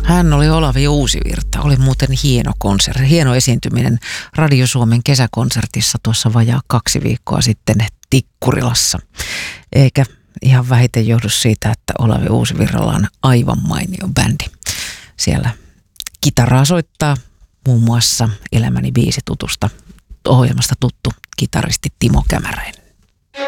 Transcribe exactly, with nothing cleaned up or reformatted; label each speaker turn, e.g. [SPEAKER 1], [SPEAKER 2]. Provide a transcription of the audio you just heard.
[SPEAKER 1] Hän oli Olavi Uusivirta. Oli muuten hieno konsertti, hieno esiintyminen Radio Suomen kesäkonsertissa tuossa vajaa kaksi viikkoa sitten Tikkurilassa. Eikä ihan vähiten johdu siitä, että Olavi Uusivirralla on aivan mainio bändi. Siellä kitaraa soittaa muun muassa Elämäni biisi tutusta ohjelmasta tuttu kitaristi Timo Kämäräinen.